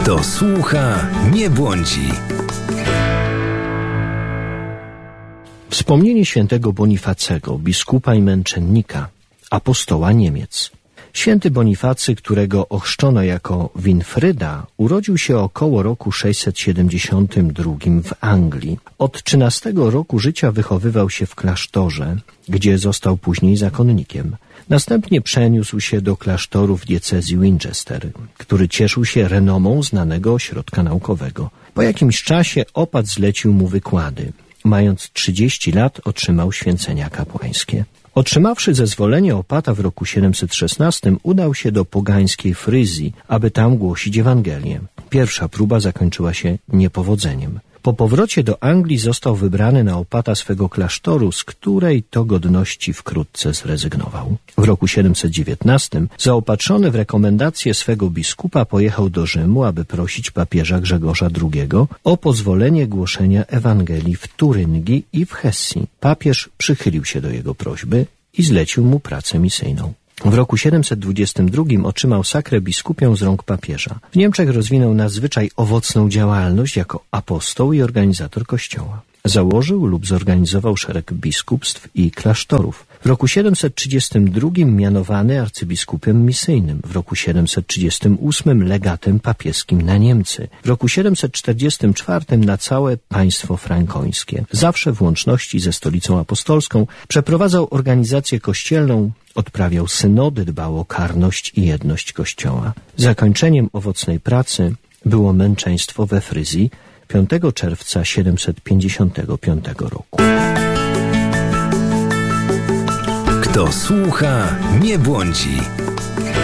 Kto słucha, nie błądzi. Wspomnienie świętego Bonifacego, biskupa i męczennika, apostoła Niemiec. Święty Bonifacy, którego ochrzczono jako Winfryda, urodził się około roku 672 w Anglii. Od 13 roku życia wychowywał się w klasztorze, gdzie został później zakonnikiem. Następnie przeniósł się do klasztoru w diecezji Winchester, który cieszył się renomą znanego ośrodka naukowego. Po jakimś czasie opat zlecił mu wykłady. Mając 30 lat otrzymał święcenia kapłańskie. Otrzymawszy zezwolenie opata w roku 716, udał się do pogańskiej Fryzji, aby tam głosić Ewangelię. Pierwsza próba zakończyła się niepowodzeniem. Po powrocie do Anglii został wybrany na opata swego klasztoru, z której to godności wkrótce zrezygnował. W roku 719, zaopatrzony w rekomendacje swego biskupa, pojechał do Rzymu, aby prosić papieża Grzegorza II o pozwolenie głoszenia Ewangelii w Turyngii i w Hesji. Papież przychylił się do jego prośby i zlecił mu pracę misyjną. W roku 722 otrzymał sakrę biskupią z rąk papieża. W Niemczech rozwinął nadzwyczaj owocną działalność jako apostoł i organizator kościoła. Założył lub zorganizował szereg biskupstw i klasztorów. W roku 732 mianowany arcybiskupem misyjnym, w roku 738 legatem papieskim na Niemcy, w roku 744 na całe państwo frankońskie. Zawsze w łączności ze stolicą apostolską przeprowadzał organizację kościelną, odprawiał synody, dbał o karność i jedność Kościoła. Zakończeniem owocnej pracy było męczeństwo we Fryzji 5 czerwca 755 roku. Kto słucha, nie błądzi.